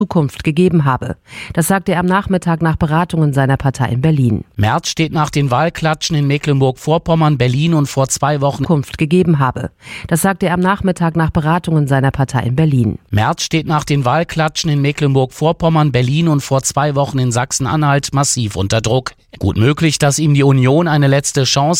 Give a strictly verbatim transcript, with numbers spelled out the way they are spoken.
Zukunft gegeben habe. Das sagte er am Nachmittag nach Beratungen seiner Partei in Berlin. Merz steht nach den Wahlklatschen in Mecklenburg-Vorpommern, Berlin und vor zwei Wochen Zukunft gegeben habe. Das sagte er am Nachmittag nach Beratungen seiner Partei in Berlin. Merz steht nach den Wahlklatschen in Mecklenburg-Vorpommern, Berlin und vor zwei Wochen in Sachsen-Anhalt massiv unter Druck. Gut möglich, dass ihm die Union eine letzte Chance